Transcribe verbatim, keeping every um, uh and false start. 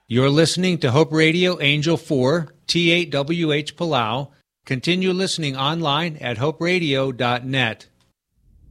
You're listening to Hope Radio Angel four, T eight W H Palau. Continue listening online at hope radio dot net.